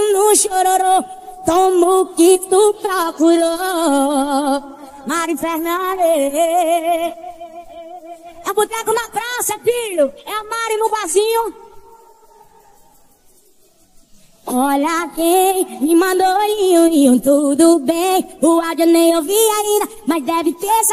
no chororô, tomo o que tu procurou. Mari Fernandes. É boteco na praça, filho. É a Mari no barzinho. Olha quem me mandou tudo bem. O áudio nem ouvi ainda, mas deve ter